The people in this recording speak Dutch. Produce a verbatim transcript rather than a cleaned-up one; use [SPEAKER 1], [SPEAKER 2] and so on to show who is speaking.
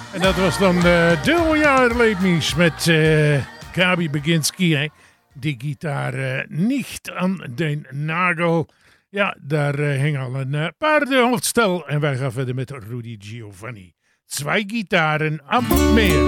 [SPEAKER 1] En dat was dan uh, Deel jaar Leedmies met uh, Gabi Beginski. Hè? Die gitaar uh, niet aan den nagel. Ja, daar uh, hing al een uh, paardenhoofdstel. En wij gaan verder met Rudy Giovanni. Twee gitaren am meer.